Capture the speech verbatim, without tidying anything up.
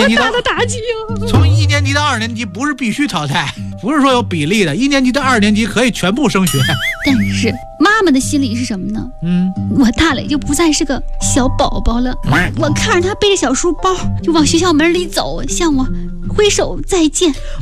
级到大的打击啊！ 从一年级到二年级不是必须淘汰，不是说有比例的，一年级到二年级可以全部升学。 但是妈妈的心理是什么呢？ 嗯， 我大磊就不再是个小宝宝了。我看着他背着小书包就往学校门里走，向我挥手再见。